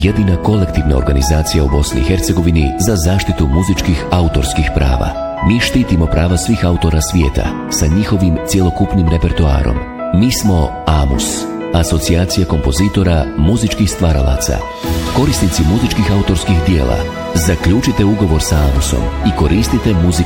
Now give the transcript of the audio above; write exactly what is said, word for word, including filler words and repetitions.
jedina kolektivna organizacija u Bosni i Hercegovini za zaštitu muzičkih autorskih prava. Mi štitimo prava svih autora svijeta sa njihovim cjelokupnim repertoarom. Mi smo AMUS, Asocijacija kompozitora muzičkih stvaralaca. Korisnici muzičkih autorskih dijela, zaključite ugovor sa AMUSom i koristite muziku